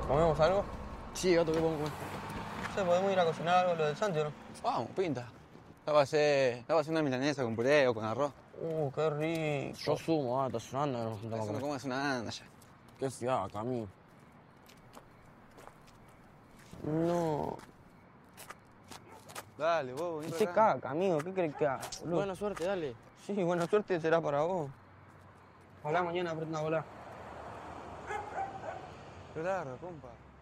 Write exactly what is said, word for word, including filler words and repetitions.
¿Comemos algo? Sí, otro que podemos comer. No sé, podemos ir a cocinar algo lo del Santi, ¿o no? Vamos, pinta. Estaba a hacer, estaba haciendo una milanesa con puré o con arroz. Uh, qué rico. Yo sumo, ah, está sonando, nos juntamos a Eso no comer. comas una anda ya. Qué fiaca, amigo. No. Dale, vos, vení Hice para acá. caca, amigo. ¿Qué crees que haga, boludo? Buena suerte, dale. Sí, buena suerte será para vos. Ojalá mañana aprenda a volar. Qué largo, compa.